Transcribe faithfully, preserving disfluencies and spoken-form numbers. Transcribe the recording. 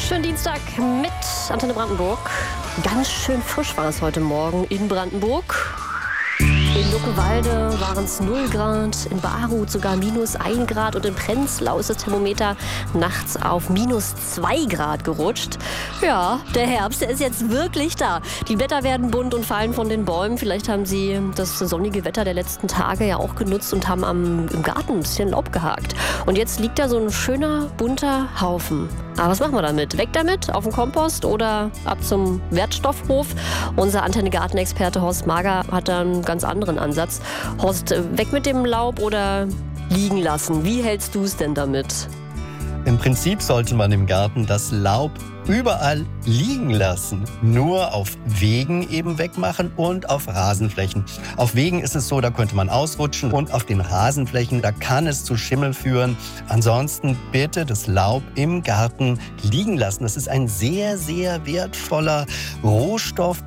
Schönen Dienstag mit Antenne Brandenburg. Ganz schön frisch war es heute Morgen in Brandenburg. In Luckenwalde waren es null Grad, in Barut sogar minus ein Grad und in Prenzlau ist das Thermometer nachts auf minus zwei Grad gerutscht. Ja, der Herbst, der ist jetzt wirklich da. Die Blätter werden bunt und fallen von den Bäumen. Vielleicht haben Sie das sonnige Wetter der letzten Tage ja auch genutzt und haben am, im Garten ein bisschen Laub gehakt. Und jetzt liegt da so ein schöner, bunter Haufen. Aber was machen wir damit? Weg damit? Auf den Kompost oder ab zum Wertstoffhof? Unser Antenne-Gartenexperte Horst Mager hat da einen ganz anderen Ansatz. Horst, weg mit dem Laub oder liegen lassen? Wie hältst du es denn damit? Im Prinzip sollte man im Garten das Laub überall liegen lassen. Nur auf Wegen eben wegmachen und auf Rasenflächen. Auf Wegen ist es so, da könnte man ausrutschen und auf den Rasenflächen, da kann es zu Schimmel führen. Ansonsten bitte das Laub im Garten liegen lassen. Das ist ein sehr, sehr wertvoller Rohstoff,